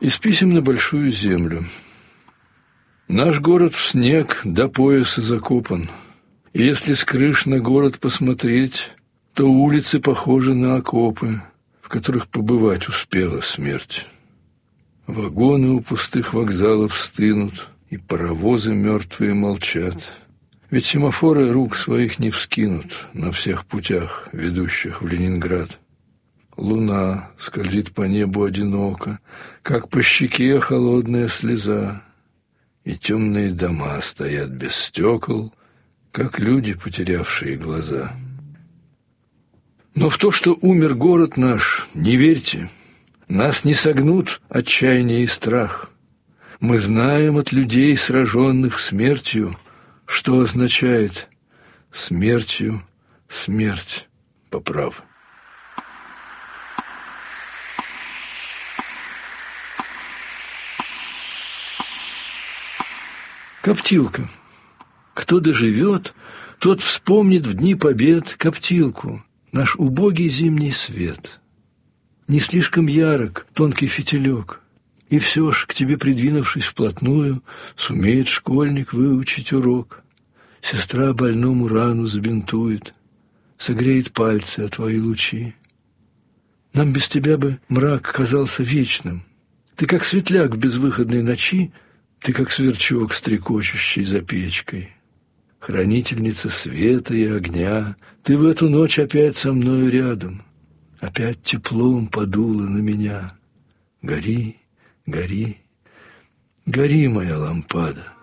Из писем на Большую Землю. Наш город в снег до пояса закопан. И если с крыш на город посмотреть, то улицы похожи на окопы, в которых побывать успела смерть. Вагоны у пустых вокзалов стынут, и паровозы мертвые молчат. Ведь семафоры рук своих не вскинут на всех путях, ведущих в Ленинград. Луна скользит по небу одиноко, как по щеке холодная слеза, и темные дома стоят без стекол, как люди, потерявшие глаза. Но в то, что умер город наш, не верьте, нас не согнут отчаяние и страх. Мы знаем от людей, сраженных смертью, что означает смертью смерть по праву. Коптилка. Кто доживет, тот вспомнит в дни побед коптилку, наш убогий зимний свет. Не слишком ярок тонкий фитилек, и все ж, к тебе придвинувшись вплотную, сумеет школьник выучить урок. Сестра больному рану забинтует, согреет пальцы о твои лучи. Нам без тебя бы мрак казался вечным. Ты как светляк в безвыходной ночи, ты как сверчок, стрекочущий за печкой. Хранительница света и огня, ты в эту ночь опять со мною рядом. Опять теплом подуло на меня. Гори, гори, гори, моя лампада.